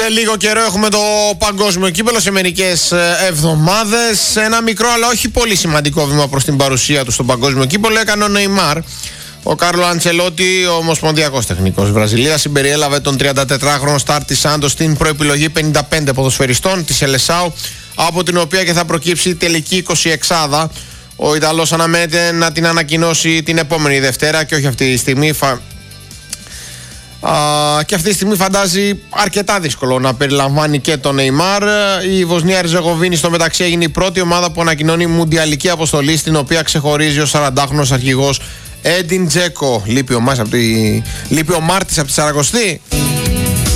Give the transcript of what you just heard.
Σε λίγο καιρό έχουμε το παγκόσμιο κύπελλο σε μερικές εβδομάδες. Ένα μικρό αλλά όχι πολύ σημαντικό βήμα προς την παρουσία του στο παγκόσμιο κύπελλο έκανε ο Νεϊμάρ. Ο Κάρλο Αντσελότη, ο ομοσπονδιακός τεχνικός Βραζιλίας, συμπεριέλαβε τον 34χρονο στάρ της Σάντος στην προεπιλογή 55 ποδοσφαιριστών της Σελεσάου, από την οποία και θα προκύψει η τελική 26η. Ο Ιταλός αναμένεται να την ανακοινώσει την επόμενη Δευτέρα και όχι αυτή τη στιγμή. Και αυτή τη στιγμή φαντάζει αρκετά δύσκολο να περιλαμβάνει και τον Νεϊμάρ. Η Βοσνία Ερζεγοβίνη στο μεταξύ έγινε η πρώτη ομάδα που ανακοινώνει μουντιαλική αποστολή, στην οποία ξεχωρίζει ο 40χρονος αρχηγός Έντιν Τζέκο. Λείπει ο Μάρτης από τη Σαρακοστή.